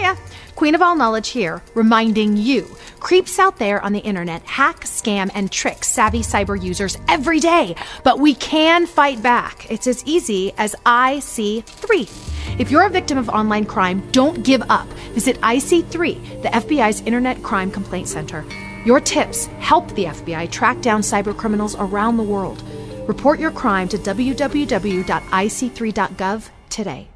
Hiya! Queen of all knowledge here, reminding you, creeps out there on the internet hack, scam, and trick savvy cyber users every day. But we can fight back. It's as easy as IC3. If you're a victim of online crime, don't give up. Visit IC3, the FBI's Internet Crime Complaint Center. Your tips help the FBI track down cyber criminals around the world. Report your crime to www.ic3.gov today.